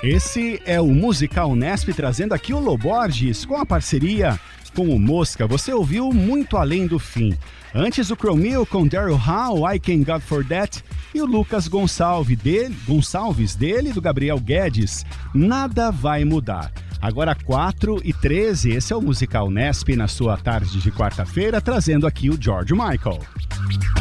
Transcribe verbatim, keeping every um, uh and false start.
Esse é o Musical Nesp trazendo aqui o Loborges com a parceria com o Mosca. Você ouviu Muito Além do Fim. Antes o Chromeo com Daryl Hall, I Can God For That, e o Lucas Gonçalves dele, Gonçalves dele do Gabriel Guedes, Nada Vai Mudar. Agora quatro e treze, esse é o Musical Nesp na sua tarde de quarta-feira, trazendo aqui o George Michael.